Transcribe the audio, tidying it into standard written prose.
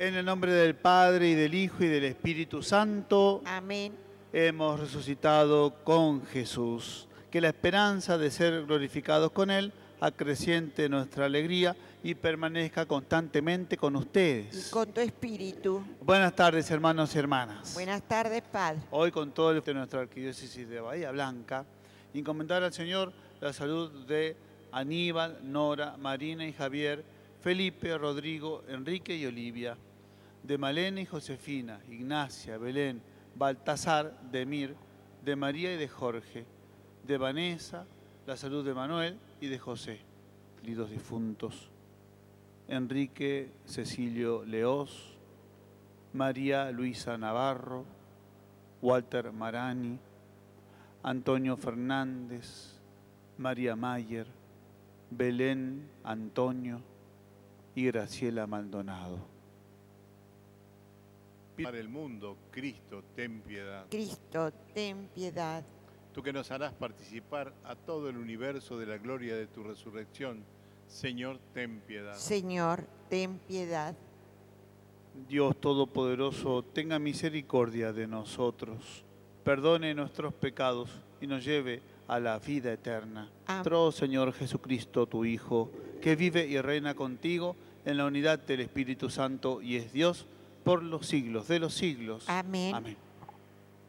En el nombre del Padre, y del Hijo, y del Espíritu Santo, Amén. hemos resucitado con Jesús. Que la esperanza de ser glorificados con Él acreciente nuestra alegría y permanezca constantemente con Y ustedes. con tu espíritu. Buenas tardes, hermanos y hermanas. Buenas tardes, Padre. Hoy, con todo el de nuestra arquidiócesis de Bahía Blanca, encomendar al Señor la salud de Aníbal, Nora, Marina y Javier, Felipe, Rodrigo, Enrique y Olivia, de Malena y Josefina, Ignacia, Belén, Baltasar, Demir, de María y de Jorge, de Vanessa, la salud de Manuel y de José, queridos difuntos, Enrique Cecilio Leós, María Luisa Navarro, Walter Marani, Antonio Fernández, María Mayer, Belén Antonio y Graciela Maldonado. Para el mundo, Cristo, ten piedad. Cristo, ten piedad. Tú que nos harás participar a todo el universo de la gloria de tu resurrección, Señor, ten piedad. Señor, ten piedad. Dios Todopoderoso, tenga misericordia de nosotros, perdone nuestros pecados y nos lleve a la vida eterna. Amén. Nuestro Señor Jesucristo, tu Hijo, que vive y reina contigo en la unidad del Espíritu Santo y es Dios por los siglos de los siglos. Amén. Amén.